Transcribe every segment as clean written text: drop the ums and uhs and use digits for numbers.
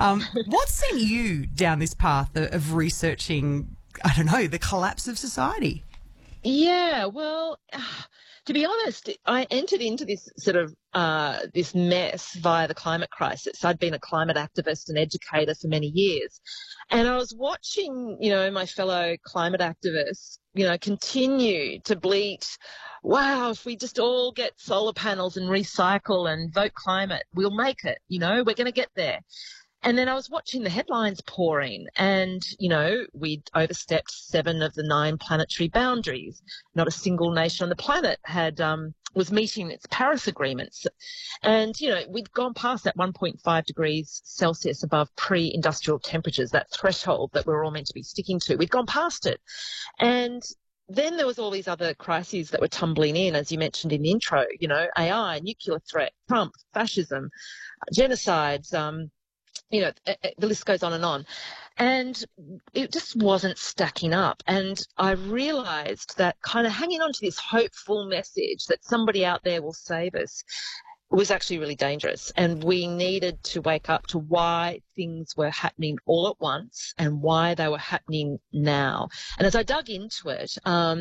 What sent you down this path of researching, I don't know, the collapse of society? Yeah, well, to be honest, I entered into this sort of this mess via the climate crisis. I'd been a climate activist and educator for many years, and I was watching, my fellow climate activists, continue to bleat, "Wow, if we just all get solar panels and recycle and vote climate, we'll make it. We're going to get there." And then I was watching the headlines pour in and, we'd overstepped 7 of the 9 planetary boundaries. Not a single nation on the planet was meeting its Paris agreements. And, we'd gone past that 1.5 degrees Celsius above pre-industrial temperatures, that threshold that we're all meant to be sticking to. We'd gone past it. And then there was all these other crises that were tumbling in, as you mentioned in the intro, AI, nuclear threat, Trump, fascism, genocides, the list goes on. And it just wasn't stacking up. And I realised that kind of hanging on to this hopeful message that somebody out there will save us was actually really dangerous. And we needed to wake up to why things were happening all at once and why they were happening now. And as I dug into it,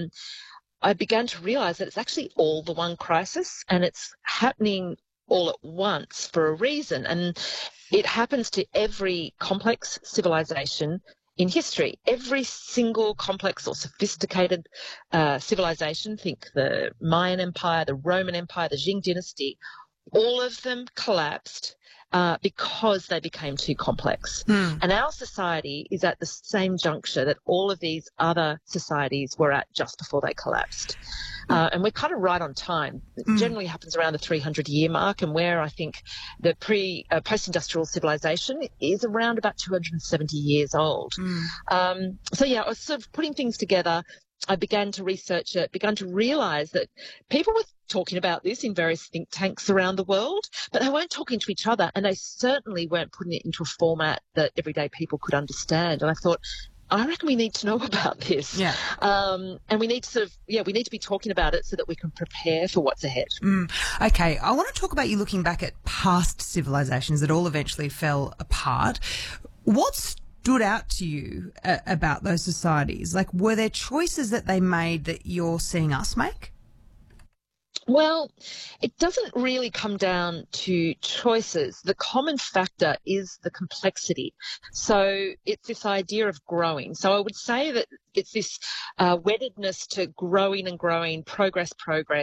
I began to realise that it's actually all the one crisis, and it's happening all at once for a reason. And it happens to every complex civilization in history. Every single complex or sophisticated civilization, think the Mayan Empire, the Roman Empire, the Qing dynasty, all of them collapsed because they became too complex. And our society is at the same juncture that all of these other societies were at just before they collapsed. And we're kind of right on time. It generally happens around the 300-year mark, and where I think the post-industrial civilization is around about 270 years old. I was sort of putting things together. I began to research it, began to realise that people were talking about this in various think tanks around the world, but they weren't talking to each other, and they certainly weren't putting it into a format that everyday people could understand. And I thought, I reckon we need to know about this. Yeah. And we need to we need to be talking about it so that we can prepare for what's ahead. Okay. I want to talk about you looking back at past civilizations that all eventually fell apart. What stood out to you about those societies? Like, were there choices that they made that you're seeing us make? Well, it doesn't really come down to choices. The common factor is the complexity. So it's this idea of growing. So I would say that it's this weddedness to growing and growing, progress,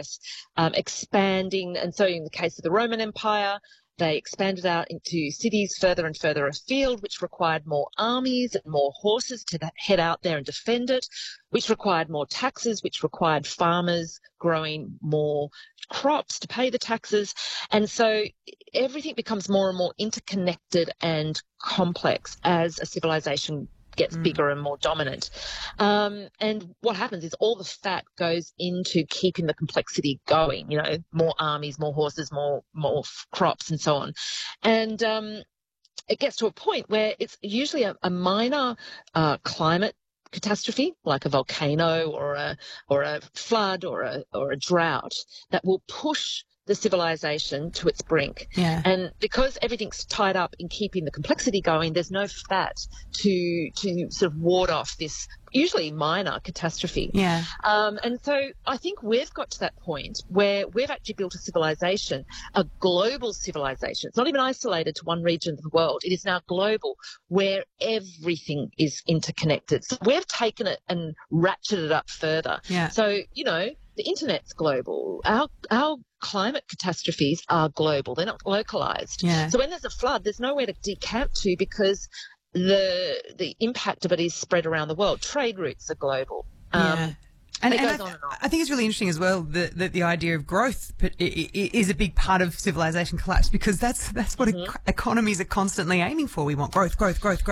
expanding. And so in the case of the Roman Empire, they expanded out into cities further and further afield, which required more armies and more horses to head out there and defend it, which required more taxes, which required farmers growing more crops to pay the taxes. And so everything becomes more and more interconnected and complex as a civilization gets bigger and more dominant. And what happens is all the fat goes into keeping the complexity going, more armies, more horses, more crops and so on. And it gets to a point where it's usually a minor climate catastrophe, like a volcano or a flood or a drought, that will push the civilization to its brink. Yeah. And because everything's tied up in keeping the complexity going, there's no fat to sort of ward off this usually minor catastrophe. Yeah. And so I think we've got to that point where we've actually built a civilization, a global civilization. It's not even isolated to one region of the world. It is now global, where everything is interconnected. So we've taken it and ratcheted it up further. Yeah. So, the internet's global. Our climate catastrophes are global. They're not localized. Yeah. So when there's a flood, there's nowhere to decamp to because the impact of it is spread around the world. Trade routes are global. Yeah. And it I goes on and on. I think it's really interesting as well that the idea of growth is a big part of civilization collapse, because that's what economies are constantly aiming for. We want growth.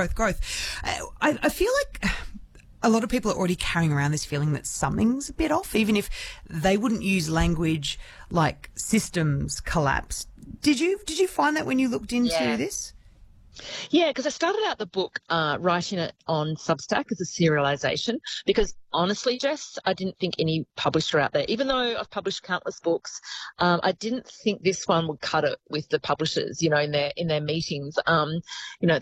I feel like a lot of people are already carrying around this feeling that something's a bit off, even if they wouldn't use language like systems collapse. Did you find that when you looked into this? Yeah, because I started out the book writing it on Substack as a serialization because honestly, Jess, I didn't think any publisher out there, even though I've published countless books, I didn't think this one would cut it with the publishers, in their meetings.